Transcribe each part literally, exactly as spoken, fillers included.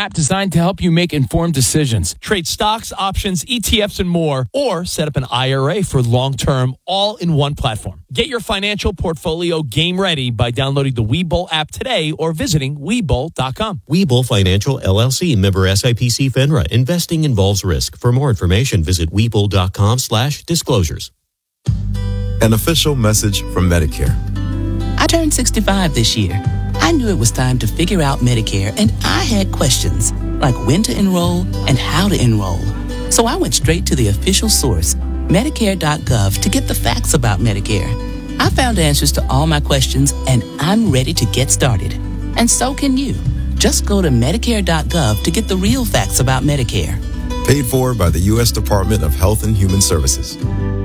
app designed to help you make informed decisions. Trade stocks, options, E T Fs, and more, or set up an I R A for long-term, all in one platform. Get your financial portfolio game ready by downloading the Webull app today or visiting Webull dot com. Webull Financial, L L C, member S I P C FINRA. Investing involves risk. For more information, visit Webull dot com slash disclosures. An official message from Medicare. I turned sixty-five this year. I knew it was time to figure out Medicare, and I had questions like when to enroll and how to enroll. So I went straight to the official source, Medicare dot gov, to get the facts about Medicare. I found answers to all my questions, and I'm ready to get started. And so can you. Just go to Medicare dot gov to get the real facts about Medicare. Paid for by the U S Department of Health and Human Services.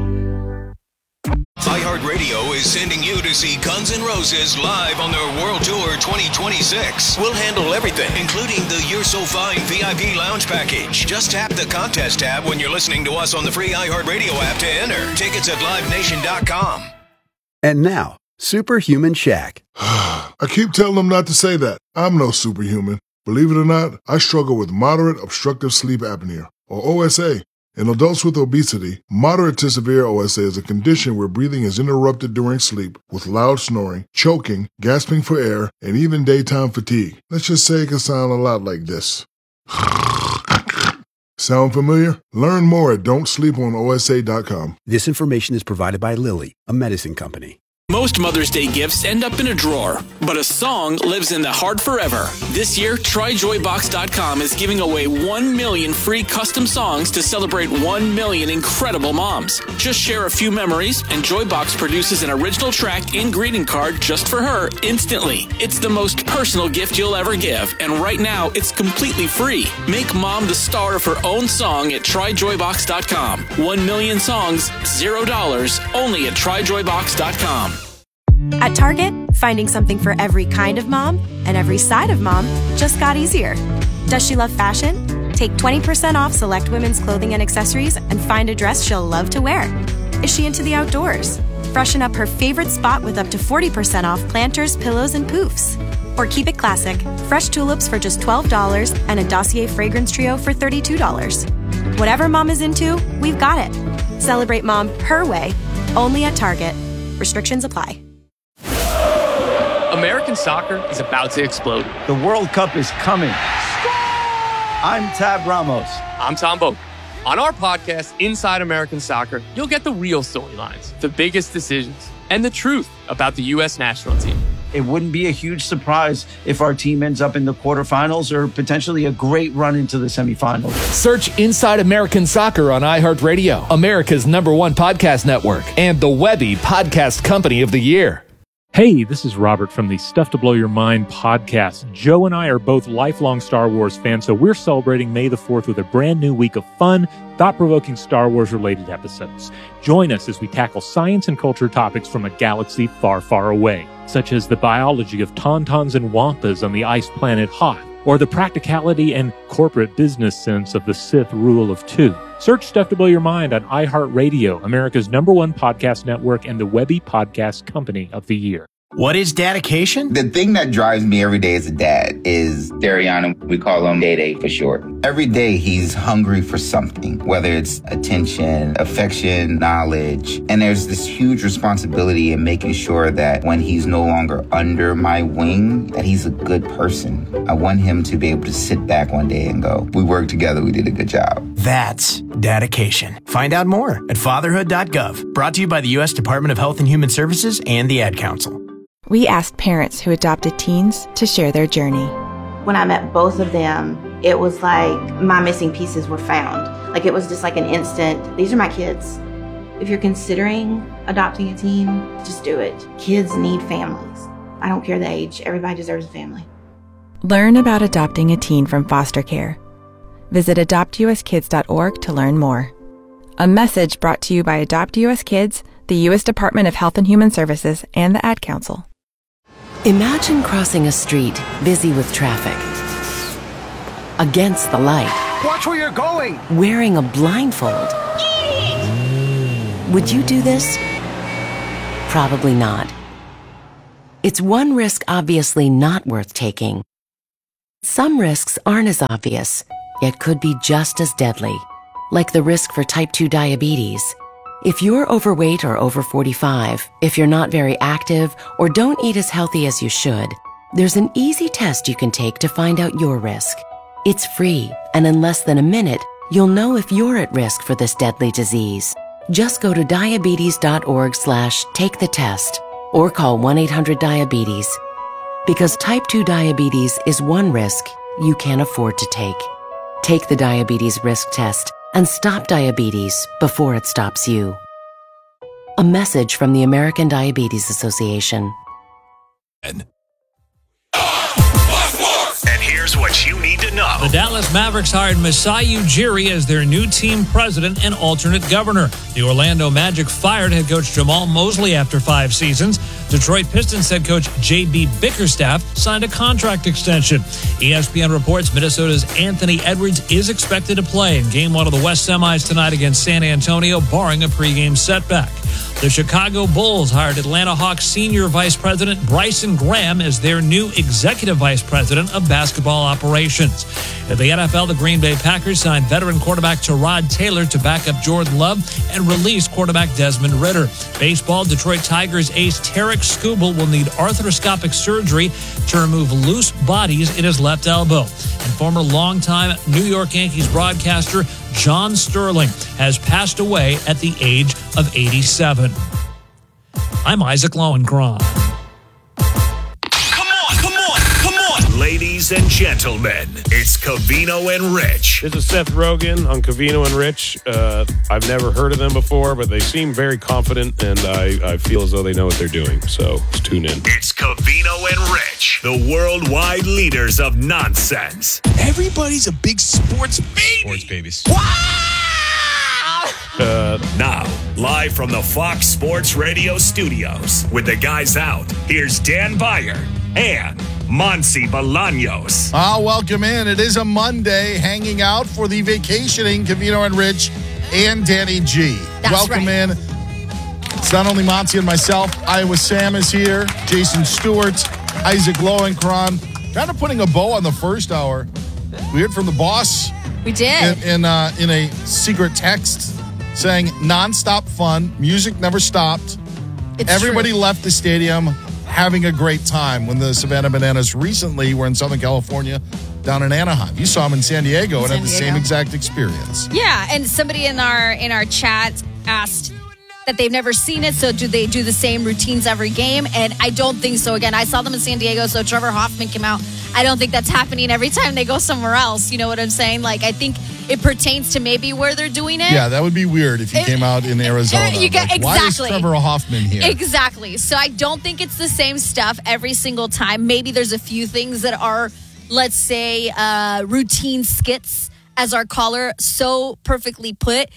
iHeartRadio is sending you to see Guns N' Roses live on their World Tour twenty twenty-six. We'll handle everything, including the You're So Fine V I P Lounge Package. Just tap the contest tab when you're listening to us on the free iHeartRadio app to enter. Tickets at live nation dot com. And now, Superhuman Shaq. I keep telling them not to say that. I'm no superhuman. Believe it or not, I struggle with moderate obstructive sleep apnea, or O S A. In adults with obesity, moderate to severe O S A is a condition where breathing is interrupted during sleep with loud snoring, choking, gasping for air, and even daytime fatigue. Let's just say it can sound a lot like this. Sound familiar? Learn more at don't sleep on O S A dot com. This information is provided by Lilly, a medicine company. Most Mother's Day gifts end up in a drawer, but a song lives in the heart forever. This year, Try Joy Box dot com is giving away one million free custom songs to celebrate one million incredible moms. Just share a few memories, and Joybox produces an original track and greeting card just for her instantly. It's the most personal gift you'll ever give, and right now, it's completely free. Make mom the star of her own song at Try Joy Box dot com. One million songs, zero dollars, only at Try Joy Box dot com. At Target, finding something for every kind of mom and every side of mom just got easier. Does she love fashion? Take twenty percent off select women's clothing and accessories and find a dress she'll love to wear. Is she into the outdoors? Freshen up her favorite spot with up to forty percent off planters, pillows, and poofs. Or keep it classic, fresh tulips for just twelve dollars and a Dossier fragrance trio for thirty-two dollars. Whatever mom is into, we've got it. Celebrate mom her way, only at Target. Restrictions apply. American soccer is about to explode. The World Cup is coming. I'm Tab Ramos. I'm Tom Boak. On our podcast, Inside American Soccer, you'll get the real storylines, the biggest decisions, and the truth about the U S national team. It wouldn't be a huge surprise if our team ends up in the quarterfinals or potentially a great run into the semifinals. Search Inside American Soccer on iHeartRadio, America's number one podcast network, and the Webby Podcast Company of the Year. Hey, this is Robert from the Stuff to Blow Your Mind podcast. Joe and I are both lifelong Star Wars fans, so we're celebrating May the fourth with a brand new week of fun, thought-provoking Star Wars-related episodes. Join us as we tackle science and culture topics from a galaxy far, far away, such as the biology of tauntauns and wampas on the ice planet Hoth, or the practicality and corporate business sense of the Sith rule of two. Search Stuff to Blow Your Mind on iHeartRadio, America's number one podcast network and the Webby Podcast Company of the Year. What is dedication? The thing that drives me every day as a dad is Dariana. We call him Day Day for short. Every day he's hungry for something, whether it's attention, affection, knowledge. And there's this huge responsibility in making sure that when he's no longer under my wing, that he's a good person. I want him to be able to sit back one day and go, we worked together, we did a good job. That's dedication. Find out more at fatherhood dot gov. Brought to you by the U S Department of Health and Human Services and the Ad Council. We asked parents who adopted teens to share their journey. When I met both of them, it was like my missing pieces were found. Like it was just like an instant, these are my kids. If you're considering adopting a teen, just do it. Kids need families. I don't care the age, everybody deserves a family. Learn about adopting a teen from foster care. Visit adopt u s kids dot org to learn more. A message brought to you by Adopt U S Kids, the U S Department of Health and Human Services, and the Ad Council. Imagine crossing a street busy with traffic. Against the light. Watch where you're going! Wearing a blindfold. Would you do this? Probably not. It's one risk obviously not worth taking. Some risks aren't as obvious, yet could be just as deadly, like the risk for type two diabetes. If you're overweight or over forty-five, if you're not very active, or don't eat as healthy as you should, there's an easy test you can take to find out your risk. It's free, and in less than a minute, you'll know if you're at risk for this deadly disease. Just go to diabetes.org slash take the test or call one eight hundred diabetes. Because type two diabetes is one risk you can't afford to take. Take the diabetes risk test and stop diabetes before it stops you. A message from the American Diabetes Association. And here's what you need to know. The Dallas Mavericks hired Masai Ujiri as their new team president and alternate governor. The Orlando Magic fired head coach Jamal Mosley after five seasons. Detroit Pistons head coach J B Bickerstaff signed a contract extension. E S P N reports Minnesota's Anthony Edwards is expected to play in Game one of the West Semis tonight against San Antonio, barring a pregame setback. The Chicago Bulls hired Atlanta Hawks senior vice president Bryson Graham as their new executive vice president of basketball operations. At the N F L, the Green Bay Packers signed veteran quarterback Tyrod Taylor to back up Jordan Love and release quarterback Desmond Ridder. Baseball, Detroit Tigers ace Tarek Skubal will need arthroscopic surgery to remove loose bodies in his left elbow. And former longtime New York Yankees broadcaster John Sterling has passed away at the age of eighty-seven. I'm Isaac Lowenkron. Come on, come on, come on. Ladies and gentlemen, it's Covino and Rich. This is Seth Rogen on Covino and Rich. Uh, I've never heard of them before, but they seem very confident, and I, I feel as though they know what they're doing. So let's tune in. It's Covino and Rich, the worldwide leaders of nonsense. Everybody's a big sports baby. Sports babies. Uh, now, live from the Fox Sports Radio studios, with the guys out, here's Dan Beyer and Monsi Bolaños. Ah, welcome in. It is a Monday, hanging out for the vacationing Covino and Rich and Danny G. That's welcome right. in. It's not only Monty and myself. Iowa Sam is here. Jason Stewart, Isaac Lowenkron. Kind of putting a bow on the first hour. We heard from the boss. We did. In, in, uh, in a secret text saying nonstop fun. Music never stopped. It's Everybody true. left the stadium having a great time when the Savannah Bananas recently were in Southern California down in Anaheim. You saw them in San Diego and San had the Diego. same exact experience. Yeah, and somebody in our in our chat asked that they've never seen it, so do they do the same routines every game? And I don't think so. Again, I saw them in San Diego, so Trevor Hoffman came out. I don't think that's happening every time they go somewhere else. You know what I'm saying? Like, I think it pertains to maybe where they're doing it. Yeah, that would be weird if you It- came out in Arizona. you get- Like, Why is exactly. Trevor Hoffman here? Exactly. So I don't think it's the same stuff every single time. Maybe there's a few things that are, let's say, uh, routine skits, as our caller so perfectly put.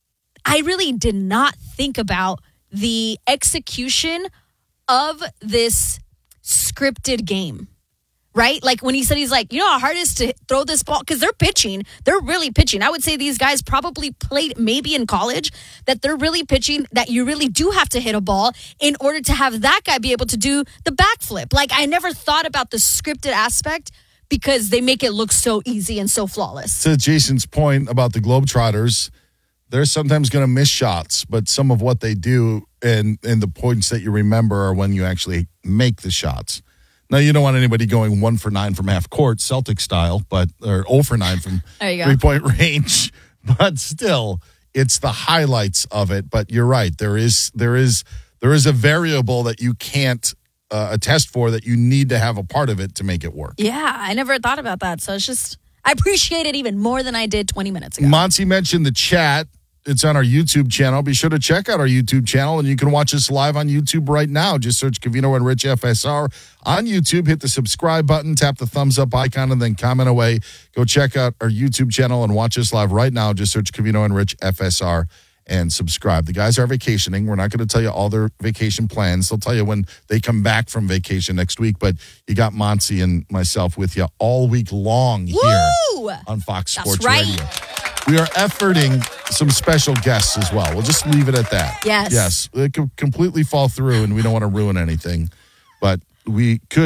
I really did not think about the execution of this scripted game. Right? Like when he said, he's like, you know how hard it is to throw this ball? Because they're pitching. They're really pitching. I would say these guys probably played maybe in college, that they're really pitching, that you really do have to hit a ball in order to have that guy be able to do the backflip. Like, I never thought about the scripted aspect because they make it look so easy and so flawless. To Jason's point about the Globetrotters, they're sometimes going to miss shots, but some of what they do and, and the points that you remember are when you actually make the shots. Now, you don't want anybody going one for nine from half court, Celtic style, but or zero for nine from There you go. three-point range. But still, it's the highlights of it. But you're right. There is there is there is a variable that you can't uh, attest for, that you need to have a part of it to make it work. Yeah, I never thought about that. So it's just, I appreciate it even more than I did twenty minutes ago. Monty mentioned the chat. It's on our YouTube channel. Be sure to check out our YouTube channel, and you can watch us live on YouTube right now. Just search Covino and Rich F S R on YouTube. Hit the subscribe button, tap the thumbs up icon, and then comment away. Go check out our YouTube channel and watch us live right now. Just search Covino and Rich F S R and subscribe. The guys are vacationing. We're not going to tell you all their vacation plans. They'll tell you when they come back from vacation next week, but you got Monty and myself with you all week long here Woo! on Fox That's Sports right. Radio. We are efforting some special guests as well. We'll just leave it at that. Yes. Yes. It could completely fall through, and we don't want to ruin anything. But we could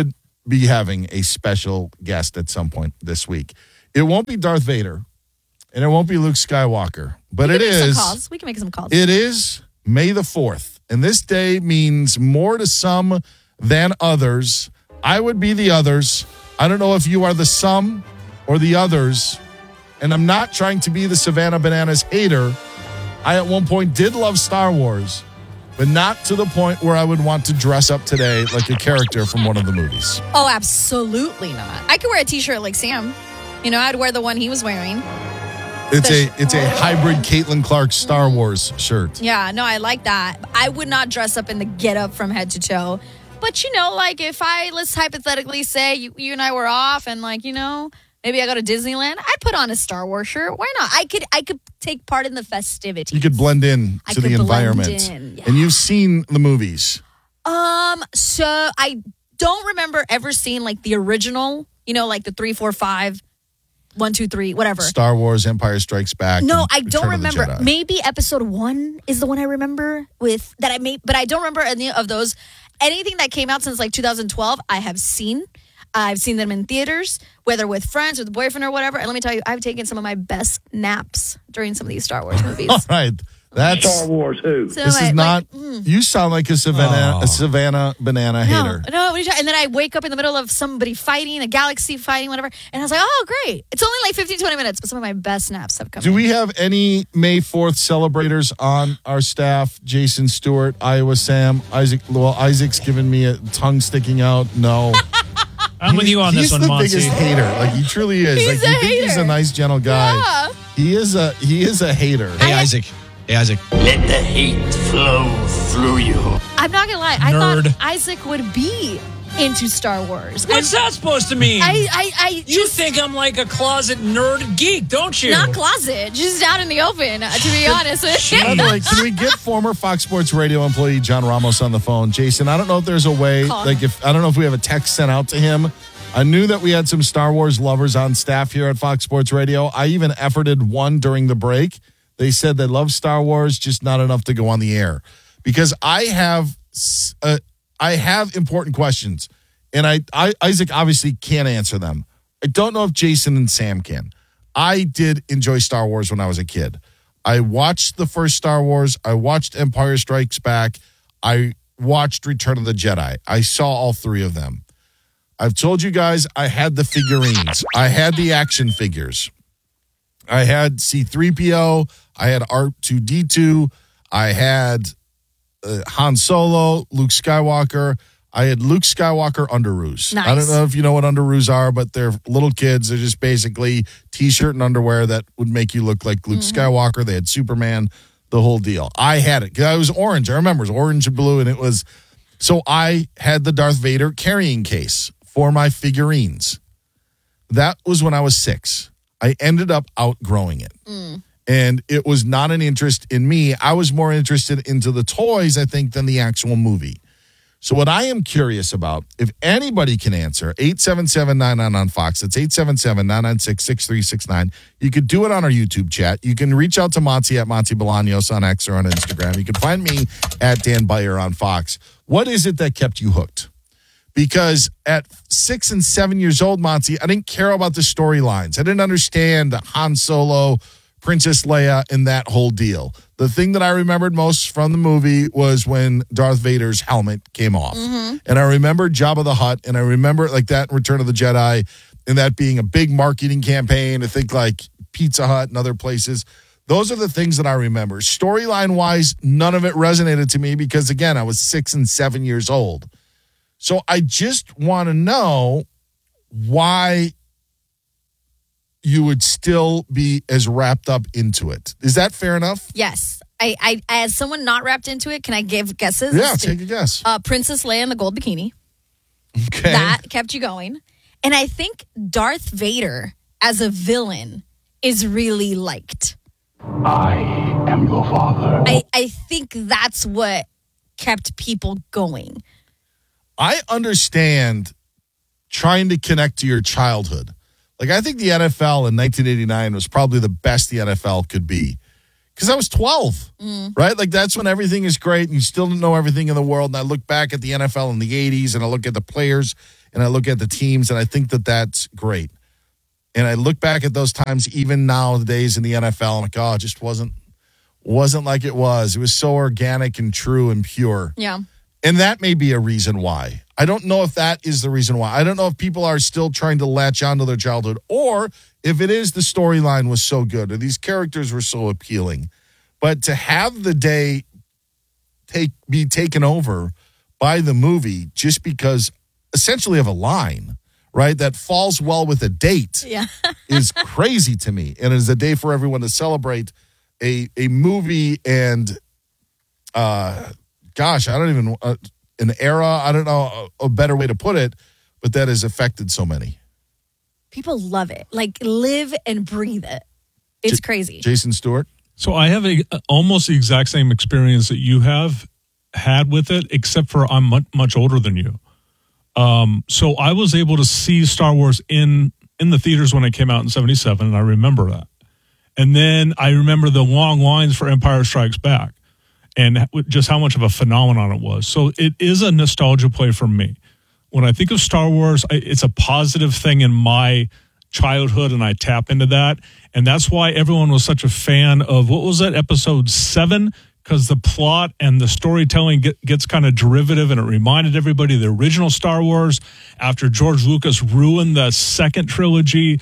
be having a special guest at some point this week. It won't be Darth Vader, and it won't be Luke Skywalker, but we it can make is. Some calls. We can make some calls. It is May the fourth, and this day means more to some than others. I would be the others. I don't know if you are the some or the others, and I'm not trying to be the Savannah Bananas hater. I at one point did love Star Wars, but not to the point where I would want to dress up today like a character from one of the movies. Oh, absolutely not. I could wear a T-shirt like Sam. You know, I'd wear the one he was wearing. It's a it's a hybrid Caitlin Clark Star Wars shirt. Yeah, no, I like that. I would not dress up in the get-up from head to toe. But, you know, like if I, let's hypothetically say you, you and I were off and like, you know, maybe I go to Disneyland, I'd put on a Star Wars shirt. Why not? I could I could take part in the festivities. You could blend in I to the could blend environment. in, yeah. And you've seen the movies. Um, so I don't remember ever seeing like the original, you know, like the three, four, five, one, two, three, whatever. Star Wars, Empire Strikes Back. No, and I don't Return of the remember. Jedi. Maybe episode one is the one I remember with that I made, but I don't remember any of those. Anything that came out since like two thousand twelve, I have seen. I've seen them in theaters, whether with friends, with a boyfriend, or whatever. And let me tell you, I've taken some of my best naps during some of these Star Wars movies. All right. That's Star Wars who? So this I- is not. like, mm. You sound like a Savannah, Oh. a Savannah banana No, hater. no. what are you talking- And then I wake up in the middle of somebody fighting, a galaxy fighting, whatever. And I was like, oh, great. It's only like fifteen, twenty minutes, but some of my best naps have come Do in. we have any May fourth celebrators on our staff? Jason Stewart, Iowa Sam, Isaac. Well, Isaac's giving me a tongue sticking out. No. I'm with you on he's this one, the Monty. biggest hater. Like he truly is. He's like a you think he's hater. a nice, gentle guy. Yeah. He is a he is a hater. Hey, Isaac. Hey, Isaac. Let the hate flow through you. I'm not gonna lie. I Nerd. thought Isaac would be into Star Wars. What's that supposed to mean? I, I, I you just think I'm like a closet nerd geek, don't you? not closet, just out in the open. uh, To be honest, By the way, can we get former Fox Sports Radio employee John Ramos on the phone? Jason, I don't know if there's a way, Call like if I don't know if we have a text sent out to him. I knew that we had some Star Wars lovers on staff here at Fox Sports Radio. I even efforted one during the break. They said they love Star Wars, just not enough to go on the air. Because I have uh, I have important questions, and I, I Isaac obviously can't answer them. I don't know if Jason and Sam can. I did enjoy Star Wars when I was a kid. I watched the first Star Wars. I watched Empire Strikes Back. I watched Return of the Jedi. I saw all three of them. I've told you guys I had the figurines. I had the action figures. I had C three P O. I had R two D two. I had uh, Han Solo, Luke Skywalker. I had Luke Skywalker underoos. Nice. I don't know if you know what underoos are, but they're little kids. They're just basically T-shirt and underwear that would make you look like Luke Mm-hmm. Skywalker. They had Superman, the whole deal. I had it because I was orange. I remember it was orange and blue, and it was. So I had the Darth Vader carrying case for my figurines. That was when I was six. I ended up outgrowing it. Mm. And it was not an interest in me. I was more interested into the toys, I think, than the actual movie. So what I am curious about, if anybody can answer, eight seven seven nine nine on Fox. That's eight seven seven nine nine six six three six nine. You could do it on our YouTube chat. You can reach out to Monty at Monty Bolaños on X or on Instagram. You can find me at Dan Beyer on Fox. What is it that kept you hooked? Because at six and seven years old, Monty, I didn't care about the storylines. I didn't understand Han Solo, Princess Leia, and that whole deal. The thing that I remembered most from the movie was when Darth Vader's helmet came off. Mm-hmm. And I remember Jabba the Hutt, and I remember like that in Return of the Jedi, and that being a big marketing campaign. I think like Pizza Hut and other places. Those are the things that I remember. Storyline-wise, none of it resonated to me because, again, I was six and seven years old. So I just want to know why you would still be as wrapped up into it. Is that fair enough? Yes. I, I, as someone not wrapped into it, can I give guesses? Yeah, as to- take a guess. Uh, Princess Leia in the gold bikini. Okay. That kept you going. And I think Darth Vader as a villain is really liked. I am your father. I, I think that's what kept people going. I understand trying to connect to your childhood. Like, I think the N F L in nineteen eighty-nine was probably the best the N F L could be Because I was twelve, Mm. right? Like, that's when everything is great and you still don't know everything in the world. And I look back at the N F L in the eighties and I look at the players and I look at the teams and I think that that's great. And I look back at those times, even nowadays in the N F L, and I'm like, oh, it just wasn't, wasn't like it was. It was so organic and true and pure. Yeah. And that may be a reason why. I don't know if that is the reason why. I don't know if people are still trying to latch onto their childhood or if it is the storyline was so good or these characters were so appealing. But to have the day take be taken over by the movie just because essentially of a line, right, that falls well with a date Yeah. is crazy to me. And it is a day for everyone to celebrate a, a movie and, uh, gosh, I don't even, uh, an era, I don't know a, a better way to put it, but that has affected so many. People love it. Like, live and breathe it. It's J- crazy. Jason Stewart? So I have a almost the exact same experience that you have had with it, except for I'm much, much older than you. Um, so I was able to see Star Wars in, in the theaters when it came out in seventy-seven, and I remember that. And then I remember the long lines for Empire Strikes Back and just how much of a phenomenon it was. So it is a nostalgia play for me. When I think of Star Wars, I, it's a positive thing in my childhood, and I tap into that. And that's why everyone was such a fan of, what was that, episode seven? Because the plot and the storytelling get, gets kind of derivative, and it reminded everybody of the original Star Wars after George Lucas ruined the second trilogy.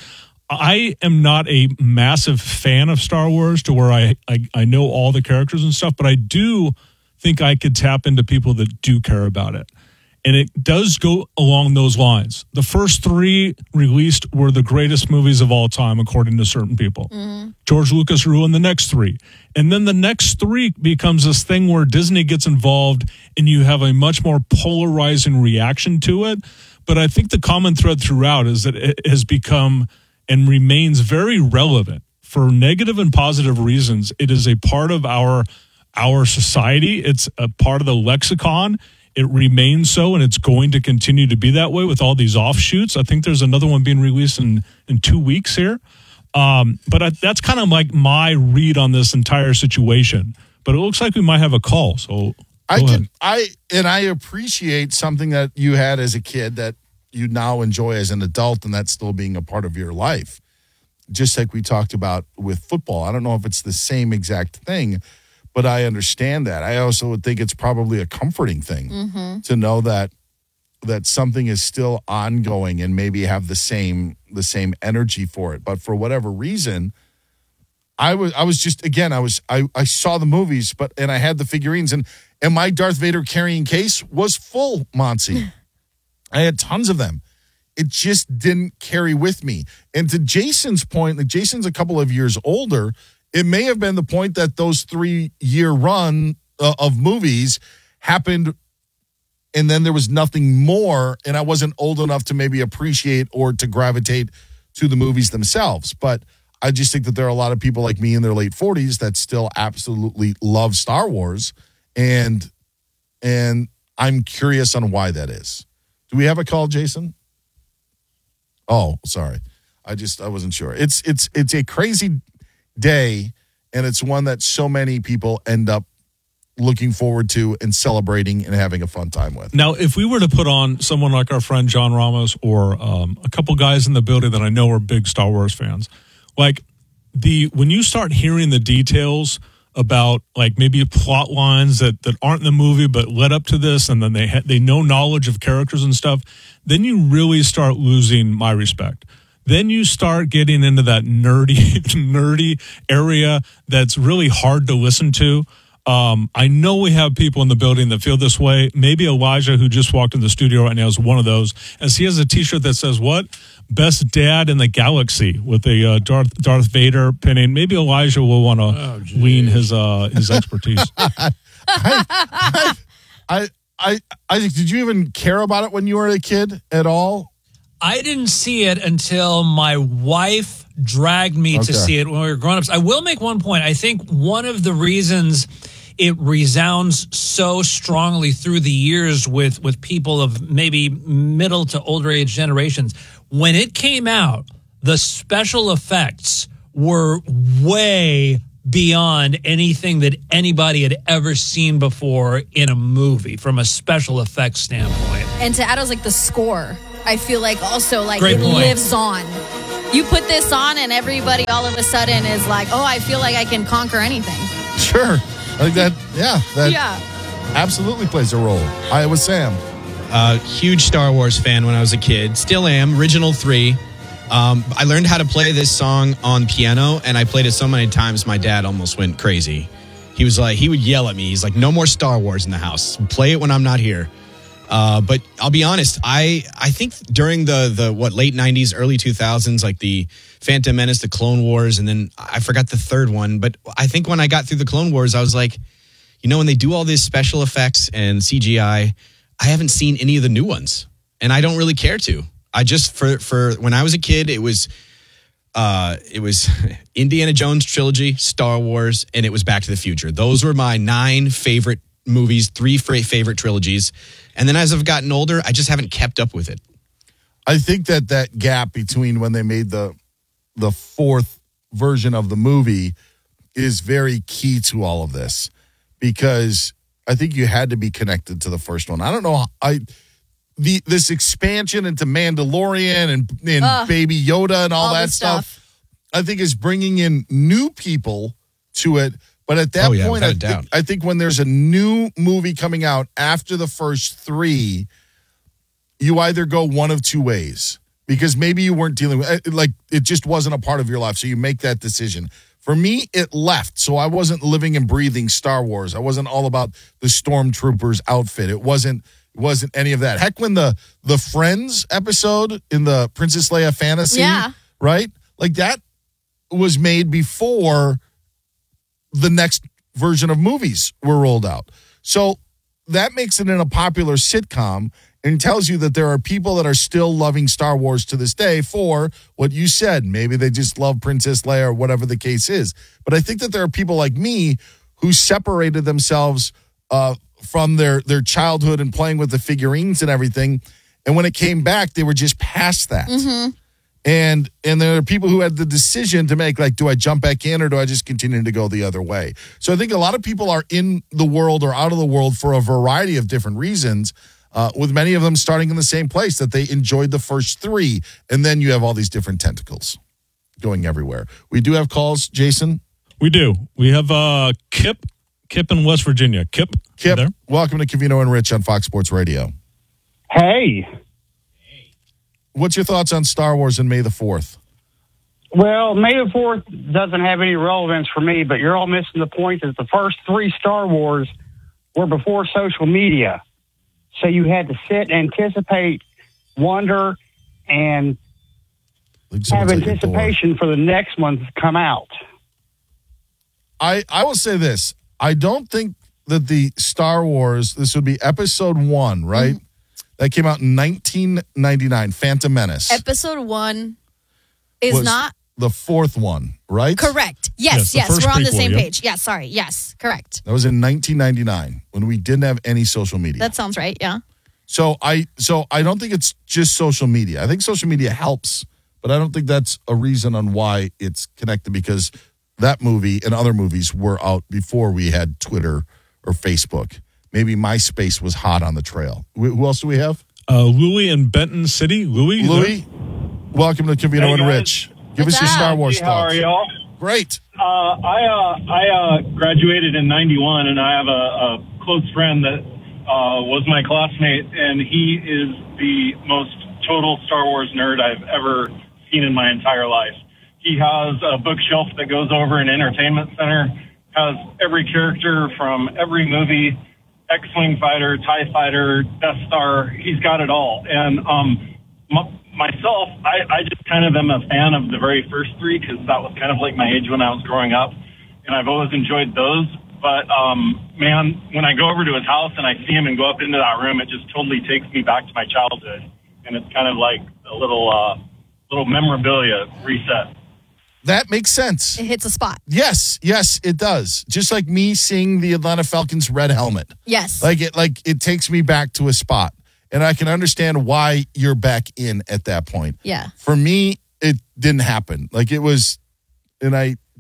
I am not a massive fan of Star Wars to where I, I, I know all the characters and stuff, but I do think I could tap into people that do care about it. And it does go along those lines. The first three released were the greatest movies of all time, according to certain people. Mm-hmm. George Lucas ruined the next three. And then the next three becomes this thing where Disney gets involved and you have a much more polarizing reaction to it. But I think the common thread throughout is that it has become and remains very relevant for negative and positive reasons. It is a part of our, our society. It's a part of the lexicon. It remains so, and it's going to continue to be that way with all these offshoots. I think there's another one being released in, in two weeks here. Um, but I, that's kind of like my read on this entire situation. But it looks like we might have a call. So I can, I and I appreciate something that you had as a kid that you now enjoy as an adult, and that's still being a part of your life. Just like we talked about with football. I don't know if it's the same exact thing, but I understand that. I also would think it's probably a comforting thing Mm-hmm. to know that that something is still ongoing and maybe have the same the same energy for it. But for whatever reason, I was I was just again I was I, I saw the movies, but and I had the figurines and and my Darth Vader carrying case was full, Monty. I had tons of them. It just didn't carry with me. And to Jason's point, like Jason's a couple of years older. It may have been the point that those three-year run uh, of movies happened, and then there was nothing more, and I wasn't old enough to maybe appreciate or to gravitate to the movies themselves. But I just think that there are a lot of people like me in their late forties that still absolutely love Star Wars, and and I'm curious on why that is. Do we have a call, Jason? Oh, sorry. I just I wasn't sure. It's it's it's a crazy day, and it's one that so many people end up looking forward to and celebrating and having a fun time with. Now, if we were to put on someone like our friend John Ramos or um, a couple guys in the building that I know are big Star Wars fans, like the when you start hearing the details about like maybe plot lines that, that aren't in the movie but led up to this, and then they ha- they know knowledge of characters and stuff, then you really start losing my respect. Then you start getting into that nerdy, nerdy area that's really hard to listen to. Um, I know we have people in the building that feel this way. Maybe Elijah, who just walked in the studio right now, is one of those, as he has a T-shirt that says, what? Best dad in the galaxy, with a uh, Darth, Darth Vader pinning. Maybe Elijah will want to oh, lean his uh, his expertise. I, I, I, I, I, did you even care about it when you were a kid at all? I didn't see it until my wife dragged me Okay. to see it when we were grown-ups. I will make one point. I think one of the reasons it resounds so strongly through the years with, with people of maybe middle to older age generations, when it came out, the special effects were way beyond anything that anybody had ever seen before in a movie from a special effects standpoint. And to add, I was like the score. I feel like also like Great it point. lives on. You put this on, and everybody all of a sudden is like, "Oh, I feel like I can conquer anything." Sure, I think that. Yeah, that Yeah. absolutely plays a role. I was Sam. Uh, huge Star Wars fan when I was a kid. Still am. Original three. Um, I learned how to play this song on piano, and I played it so many times my dad almost went crazy. He was like, he would yell at me. He's like, "No more Star Wars in the house. Play it when I'm not here." Uh, but I'll be honest, I I think during the the what late nineties, early two thousands, like the Phantom Menace, the Clone Wars, and then I forgot the third one. But I think when I got through the Clone Wars, I was like, you know, when they do all these special effects and C G I, I haven't seen any of the new ones, and I don't really care to. I just for for when I was a kid, it was uh, it was Indiana Jones trilogy, Star Wars, and it was Back to the Future. Those were my nine favorite movies, three favorite trilogies. And then as I've gotten older, I just haven't kept up with it. I think that that gap between when they made the the fourth version of the movie is very key to all of this, because I think you had to be connected to the first one. I don't know. I the this expansion into Mandalorian and, and Ugh. Baby Yoda and all, All that the stuff, stuff. I think is bringing in new people to it. But at that Oh, yeah, point, without I a doubt. think, I think when there's a new movie coming out after the first three, you either go one of two ways, because maybe you weren't dealing with, like, it just wasn't a part of your life. So you make that decision. For me, it left. So I wasn't living and breathing Star Wars. I wasn't all about the Stormtroopers outfit. It wasn't, it wasn't any of that. Heck, when the, the Friends episode in the Princess Leia fantasy, Yeah. right? Like that was made before the next version of movies were rolled out. So that makes it in a popular sitcom and tells you that there are people that are still loving Star Wars to this day for what you said. Maybe they just love Princess Leia or whatever the case is. But I think that there are people like me who separated themselves uh, from their, their childhood and playing with the figurines and everything. And when it came back, they were just past that. Mm-hmm. And and there are people who had the decision to make, like, do I jump back in or do I just continue to go the other way? So I think a lot of people are in the world or out of the world for a variety of different reasons, uh, with many of them starting in the same place, that they enjoyed the first three. And then you have all these different tentacles going everywhere. We do have calls, Jason. We do. We have uh, Kip. Kip in West Virginia. Kip. Kip, welcome to Covino and Rich on Fox Sports Radio. Hey. What's your thoughts on Star Wars and May the fourth? Well, May the fourth doesn't have any relevance for me, but you're all missing the point that the first three Star Wars were before social media. So you had to sit, anticipate, wonder, and have anticipation for the next one to come out. I, I will say this. I don't think that the Star Wars, this would be episode one, right? Mm-hmm. That came out in nineteen ninety-nine, Phantom Menace. Episode one is was not the fourth one, right? correct. Yes, Yes, the yes, first we're on the prequel, same yep. page. Yes, sorry. Yes, correct. That was in nineteen ninety-nine when we didn't have any social media. That sounds right. Yeah. So I so I don't think it's just social media. I think social media helps, but I don't think that's a reason on why it's connected, because that movie and other movies were out before we had Twitter or Facebook. Maybe MySpace was hot on the trail. Wh- Who else do we have? Uh, Louis in Benton City. Louis? you Louis, there? welcome to Covino Hey, and guys. Rich. Give us your Star Wars Hey, how thoughts. are y'all? Great. Uh, I uh, I uh, graduated in ninety-one, and I have a, a close friend that uh, was my classmate, and he is the most total Star Wars nerd I've ever seen in my entire life. He has a bookshelf that goes over an entertainment center, has every character from every movie, X-Wing fighter, TIE fighter, Death Star. He's got it all. And um, m- myself, I, I just kind of am a fan of the very first three, because that was kind of like my age when I was growing up. And I've always enjoyed those. But, um, man, when I go over to his house and I see him and go up into that room, it just totally takes me back to my childhood. And it's kind of like a little, uh, little memorabilia reset. That makes sense. It hits a spot. Yes, yes, it does. Just like me seeing the Atlanta Falcons red helmet. Yes. Like it like it takes me back to a spot. And I can understand why you're back in at that point. Yeah. For me, it didn't happen. Like it was, and I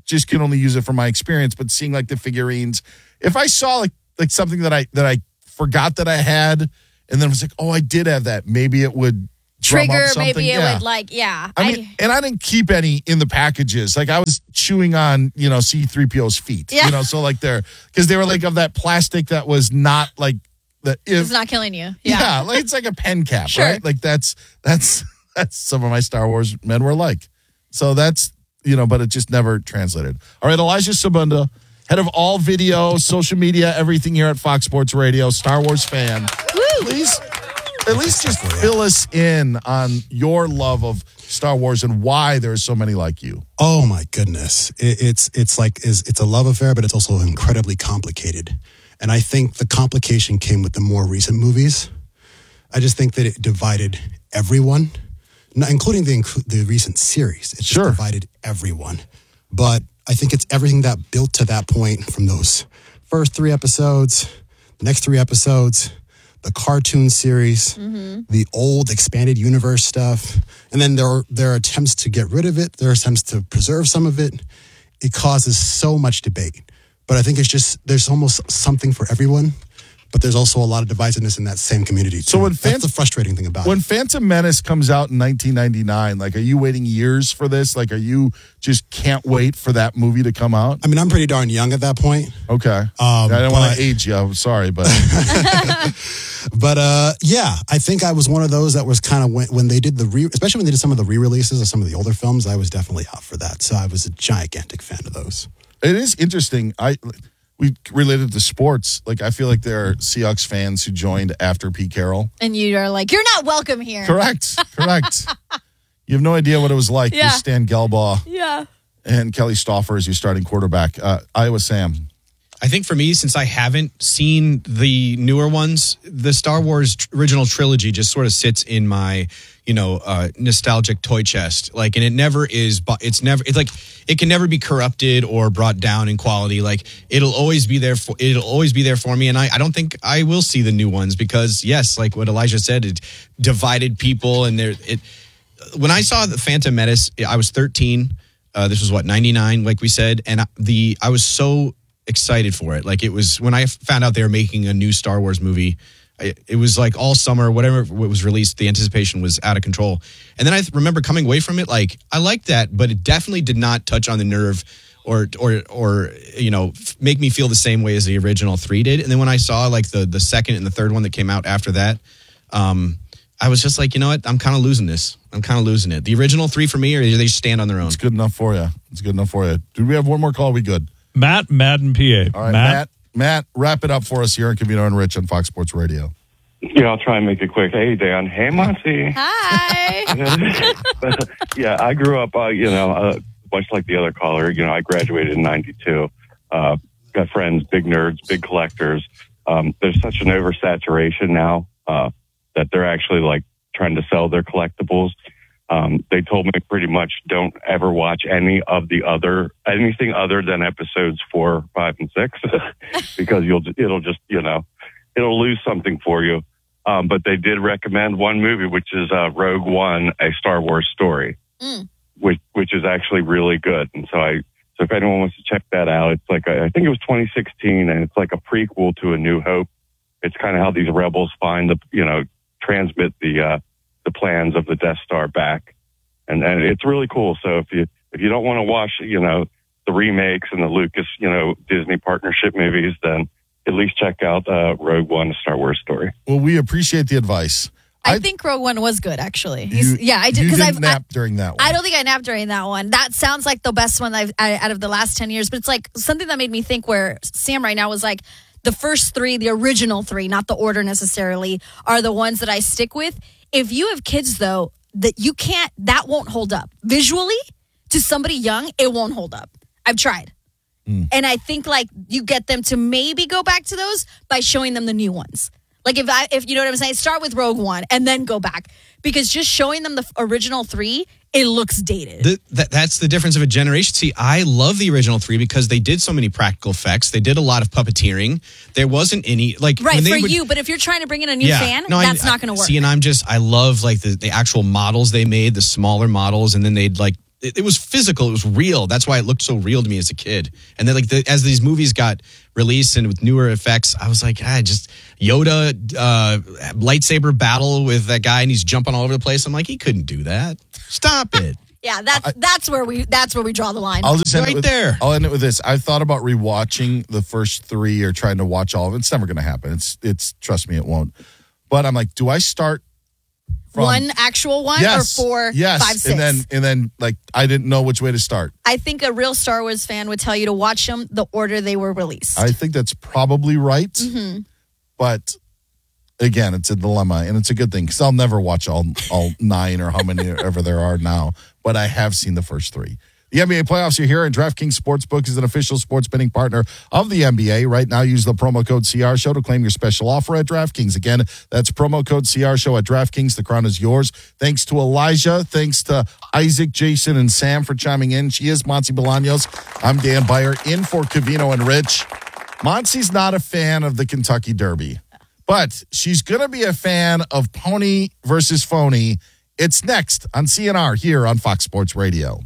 just can only use it from my experience, but seeing like the figurines, if I saw like like something that I that I forgot that I had, and then was like, oh, I did have that, maybe it would drum Trigger, up something. maybe it Yeah. would like, yeah. I mean, and I didn't keep any in the packages. Like I was chewing on, you know, C three P O's feet. Yeah. You know, so like they're because they were like of that plastic that was not like the if, It's not killing you. yeah. Yeah. like it's like a pen cap, Sure. right? Like that's that's that's some of my Star Wars men were like. So that's you know, but it just never translated. All right, Elijah Sabunda, head of all video, social media, everything here at Fox Sports Radio, Star Wars fan. Please, at least just fill us in on your love of Star Wars and why there are so many like you. Oh my goodness, it, it's it's like is it's a love affair, but it's also incredibly complicated. And I think the complication came with the more recent movies. I just think that it divided everyone, not including the the recent series. It just Sure. divided everyone. But I think it's everything that built to that point from those first three episodes, the next three episodes, the cartoon series, the old expanded universe stuff, and then there are, there are attempts to get rid of it. There are attempts to preserve some of it. It causes so much debate. But I think it's just, there's almost something for everyone, but there's also a lot of divisiveness in that same community. Too. So when That's Phant- the frustrating thing about When it. Phantom Menace comes out in nineteen ninety-nine, like, are you waiting years for this? Like, are you just can't wait for that movie to come out? I mean, I'm pretty darn young at that point. Okay. Um, I don't want but- to age you. I'm sorry, but But uh, yeah, I think I was one of those that was kind of when, when they did the re, especially when they did some of the re-releases of some of the older films. I was definitely out for that. So I was a gigantic fan of those. it is interesting. I we related to sports. Like, I feel like there are Seahawks fans who joined after Pete Carroll. And you are like, you're not welcome here. Correct. Correct. You have no idea what it was like Yeah. with Stan Gelbaugh Yeah. and Kelly Stauffer as your starting quarterback. Uh, Iowa Sam. I think for me, since I haven't seen the newer ones, the Star Wars tr- original trilogy just sort of sits in my, you know, uh, nostalgic toy chest. Like, and it never is, but it's never, it's like, it can never be corrupted or brought down in quality. Like, it'll always be there for, it'll always be there for me. And I, I don't think I will see the new ones because, yes, like what Elijah said, it divided people. And there, it, when I saw the Phantom Menace, I was thirteen. Uh, this was what, ninety-nine, like we said. And I- the, I was so excited for it. Like, it was when I found out they were making a new Star Wars movie, I, it was like all summer, whatever was released, the anticipation was out of control. And then I th- remember coming away from it like, I liked that, but it definitely did not touch on the nerve or or or you know, f- make me feel the same way as the original three did. And then when I saw like the the second and the third one that came out after that, um I was just like, you know what? I'm kind of losing this. I'm kind of losing it. The original three for me, or they stand on their own? It's good enough for you. It's good enough for you. Do we have one more call? We good? Matt Madden P A. All right, Matt. Matt, wrap it up for us here on Covino and Rich on Fox Sports Radio. Yeah, I'll try and make it quick. Hey, Dan. Hey, Monty. Hi. Yeah, I grew up, uh, you know, uh, much like the other caller. You know, I graduated in ninety-two. Uh, got friends, big nerds, big collectors. Um, there's such an oversaturation now uh, that they're actually like trying to sell their collectibles. Um, they told me pretty much don't ever watch any of the other anything other than episodes four, five, and six because you'll it'll just you know it'll lose something for you. Um, but they did recommend one movie, which is uh, Rogue One, a Star Wars story, Mm. which which is actually really good. And so I so if anyone wants to check that out, it's like a, I think it was twenty sixteen, and it's like a prequel to A New Hope. It's kind of how these rebels find the you know transmit the uh, the plans of the Death Star back. And, and it's really cool. So if you, if you don't want to watch, you know, the remakes and the Lucas, you know, Disney partnership movies, then at least check out uh, Rogue One, a Star Wars story. Well, we appreciate the advice. I, think Rogue One was good, actually. He's, You- yeah, I did You because didn't I've. nap during that one. I don't think I napped during that one. That sounds like the best one I've I- out of the last ten years. But it's like something that made me think where Sam right now was like, the first three, the original three, not the order necessarily, are the ones that I stick with. If you have kids, though, that you can't, that won't hold up. Visually, to somebody young, it won't hold up. I've tried. And I think like you get them to maybe go back to those by showing them the new ones. Like if I, if you know what I'm saying, start with Rogue One and then go back because just showing them the original three, it looks dated. The, that, that's the difference of a generation. See, I love the original three because they did so many practical effects. They did a lot of puppeteering. There wasn't any like right when they for would- you, but if you're trying to bring in a new fan, no, I- that's I- not going to work. See, and I'm just I love like the, the actual models they made, the smaller models, and then they'd like it, it was physical. It was real. That's why it looked so real to me as a kid. And then like the, as these movies got released and with newer effects, I was like, ah, just Yoda uh, lightsaber battle with that guy and he's jumping all over the place. I'm like, he couldn't do that. Stop it. Yeah, that's that's where we that's where we draw the line. I'll just end it Right with, there. I'll end it with this. I thought about rewatching the first three or trying to watch all of it. It's never going to happen. It's it's trust me, it won't. But I'm like, do I start from one actual one yes, or four, yes, five, six? and then and then like I didn't know which way to start. I think a real Star Wars fan would tell you to watch them the order they were released. I think that's probably right, Mm-hmm. but again, it's a dilemma, and it's a good thing because I'll never watch all all nine or how many ever there are now. But I have seen the first three. The N B A playoffs are here, and DraftKings Sportsbook is an official sports betting partner of the N B A. Right now, use the promo code C R Show to claim your special offer at DraftKings. Again, that's promo code C R Show at DraftKings. The crown is yours. Thanks to Elijah. Thanks to Isaac, Jason, and Sam for chiming in. She is Monty Bolaños. I'm Dan Beyer, in for Covino and Rich. Monty's not a fan of the Kentucky Derby, but she's going to be a fan of Pony versus Phony. It's next on C N R here on Fox Sports Radio.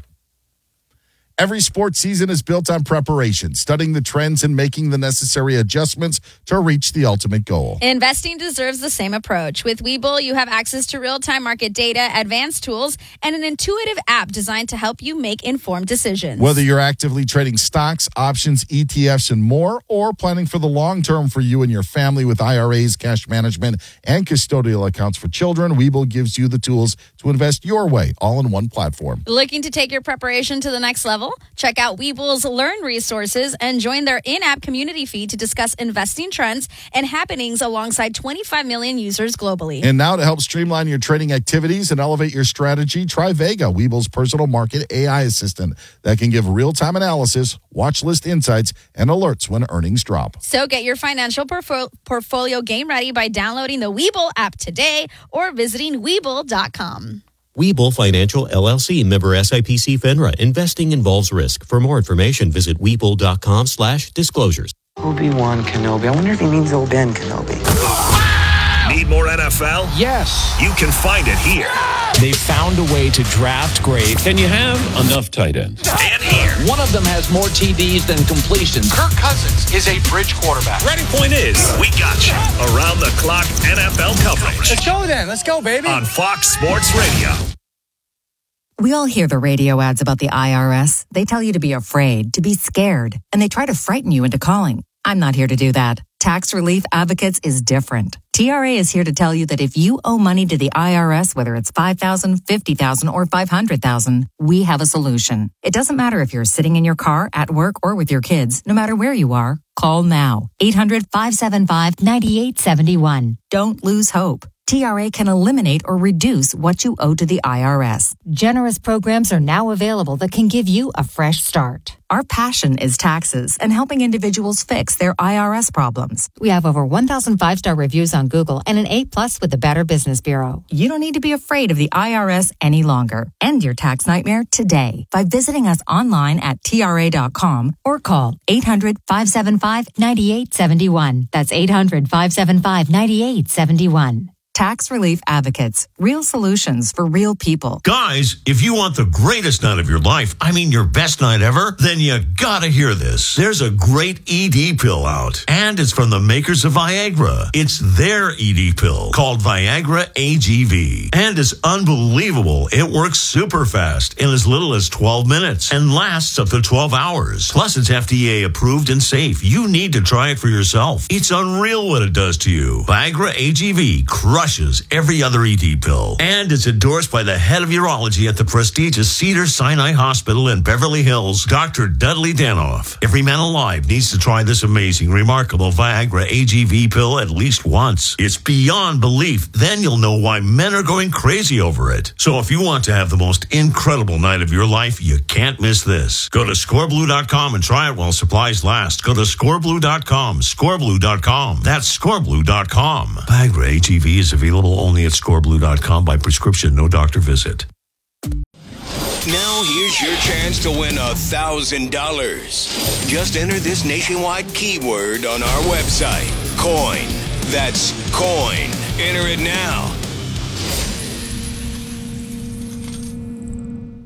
Every sports season is built on preparation, studying the trends and making the necessary adjustments to reach the ultimate goal. Investing deserves the same approach. With Webull, you have access to real-time market data, advanced tools, and an intuitive app designed to help you make informed decisions. Whether you're actively trading stocks, options, E T Fs, and more, or planning for the long term for you and your family with I R As, cash management, and custodial accounts for children, Webull gives you the tools to invest your way, all in one platform. Looking to take your preparation to the next level? Check out Webull's Learn resources and join their in-app community feed to discuss investing trends and happenings alongside twenty-five million users globally. And now to help streamline your trading activities and elevate your strategy, try Vega, Webull's personal market A I assistant that can give real-time analysis, watch list insights, and alerts when earnings drop. So get your financial portfo- portfolio game ready by downloading the Webull app today or visiting Webull dot com. Webull Financial, L L C, member S I P C FINRA. Investing involves risk. For more information, visit Webull.com slash disclosures. Obi-Wan Kenobi. I wonder if he means old Ben Kenobi. Need more N F L? Yes. You can find it here. They found a way to draft great. Can you have enough tight ends? And here. One of them has more T Ds than completions. Kirk Cousins is a bridge quarterback. Ready? Point is, we got you. Around the clock N F L coverage. Let's go then. Let's go, baby. On Fox Sports Radio. We all hear the radio ads about the I R S. They tell you to be afraid, to be scared, and they try to frighten you into calling. I'm not here to do that. Tax Relief Advocates is different. T R A is here to tell you that if you owe money to the I R S, whether it's five thousand dollars, fifty thousand dollars, or five hundred thousand dollars, we have a solution. It doesn't matter if you're sitting in your car, at work, or with your kids. No matter where you are, call now. eight hundred, five seven five, nine eight seven one. Don't lose hope. T R A can eliminate or reduce what you owe to the I R S. Generous programs are now available that can give you a fresh start. Our passion is taxes and helping individuals fix their I R S problems. We have over one thousand five-star reviews on Google and an A plus with the Better Business Bureau. You don't need to be afraid of the I R S any longer. End your tax nightmare today by visiting us online at T R A dot com or call eight hundred, five seven five, nine eight seven one. That's eight hundred, five seven five, nine eight seven one. Tax Relief Advocates. Real solutions for real people. Guys, if you want the greatest night of your life, I mean your best night ever, then you gotta hear this. There's a great E D pill out, and it's from the makers of Viagra. It's their E D pill called Viagra A G V, and it's unbelievable. It works super fast in as little as twelve minutes and lasts up to twelve hours. Plus, it's F D A approved and safe. You need to try it for yourself. It's unreal what it does to you. Viagra A G V crushes every other E D pill. And it's endorsed by the head of urology at the prestigious Cedars-Sinai Hospital in Beverly Hills, Doctor Dudley Danoff. Every man alive needs to try this amazing, remarkable Viagra A G V pill at least once. It's beyond belief. Then you'll know why men are going crazy over it. So if you want to have the most incredible night of your life, you can't miss this. Go to score blue dot com and try it while supplies last. Go to score blue dot com, score blue dot com. That's score blue dot com. Viagra A G V is available only at score blue dot com by prescription, no doctor visit. Now here's your chance to win a thousand dollars. Just enter this nationwide keyword on our website, coin. That's coin. Enter it now.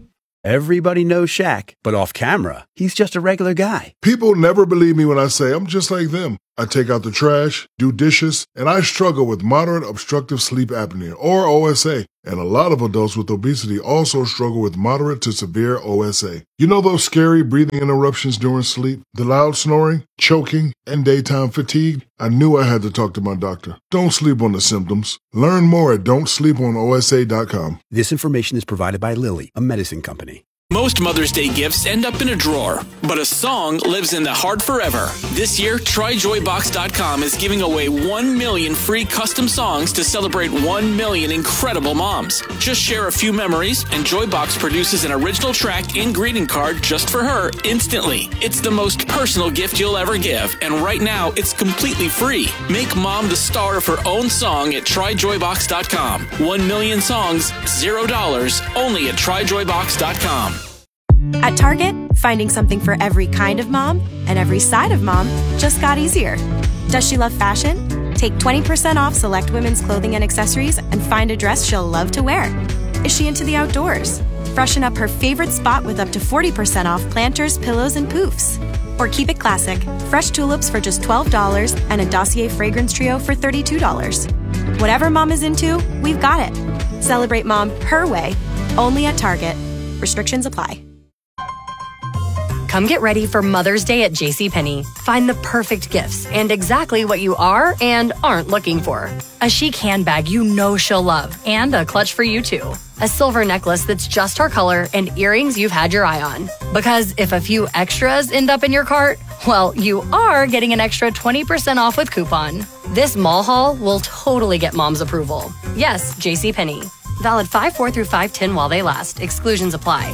Everybody knows Shaq, but off camera, he's just a regular guy. People never believe me when I say I'm just like them. I take out the trash, do dishes, and I struggle with moderate obstructive sleep apnea, or O S A. And a lot of adults with obesity also struggle with moderate to severe O S A. You know those scary breathing interruptions during sleep, the loud snoring, choking, and daytime fatigue? I knew I had to talk to my doctor. Don't sleep on the symptoms. Learn more at don't sleep on O S A dot com. This information is provided by Lilly, a medicine company. Most Mother's Day gifts end up in a drawer, but a song lives in the heart forever. This year, try joy box dot com is giving away one million free custom songs to celebrate one million incredible moms. Just share a few memories, and Joybox produces an original track and greeting card just for her instantly. It's the most personal gift you'll ever give, and right now, it's completely free. Make mom the star of her own song at try joy box dot com. One million songs, zero dollars, only at try joy box dot com. At Target, finding something for every kind of mom and every side of mom just got easier. Does she love fashion? Take twenty percent off select women's clothing and accessories and find a dress she'll love to wear. Is she into the outdoors? Freshen up her favorite spot with up to forty percent off planters, pillows, and poofs. Or keep it classic, fresh tulips for just twelve dollars and a Dossier fragrance trio for thirty-two dollars. Whatever mom is into, we've got it. Celebrate mom her way, only at Target. Restrictions apply. Come get ready for Mother's Day at JCPenney. Find the perfect gifts and exactly what you are and aren't looking for. A chic handbag you know she'll love and a clutch for you too. A silver necklace that's just her color and earrings you've had your eye on. Because if a few extras end up in your cart, well, you are getting an extra twenty percent off with coupon. This mall haul will totally get mom's approval. Yes, JCPenney. Valid five four through five ten while they last. Exclusions apply.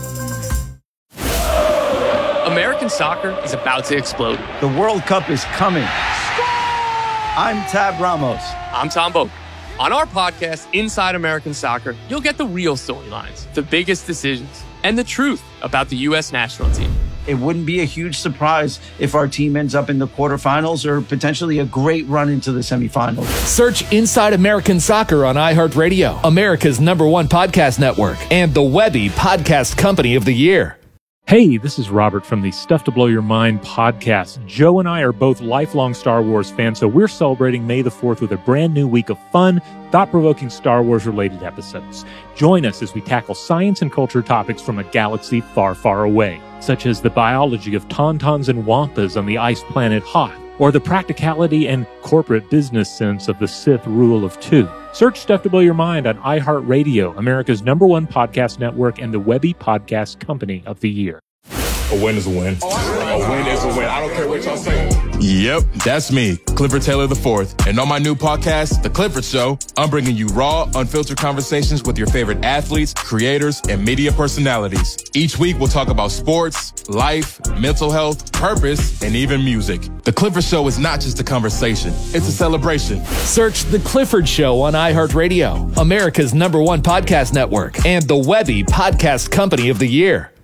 American soccer is about to explode. The World Cup is coming. I'm Tab Ramos. I'm Tom Boak. On our podcast, Inside American Soccer, you'll get the real storylines, the biggest decisions, and the truth about the U S national team. It wouldn't be a huge surprise if our team ends up in the quarterfinals or potentially a great run into the semifinals. Search Inside American Soccer on iHeartRadio, America's number one podcast network, and the Webby Podcast Company of the Year. Hey, this is Robert from the Stuff to Blow Your Mind podcast. Joe and I are both lifelong Star Wars fans, so we're celebrating May the fourth with a brand new week of fun, thought-provoking Star Wars-related episodes. Join us as we tackle science and culture topics from a galaxy far, far away, such as the biology of tauntauns and wampas on the ice planet Hoth, or the practicality and corporate business sense of the Sith rule of two. Search Stuff to Blow Your Mind on iHeartRadio, America's number one podcast network, and the Webby Podcast Company of the Year. A win is a win. A win is a win. I don't care what y'all say. Yep, that's me, Clifford Taylor the fourth. And on my new podcast, The Clifford Show, I'm bringing you raw, unfiltered conversations with your favorite athletes, creators, and media personalities. Each week, we'll talk about sports, life, mental health, purpose, and even music. The Clifford Show is not just a conversation. It's a celebration. Search The Clifford Show on iHeartRadio, America's number one podcast network, and the Webby Podcast Company of the Year.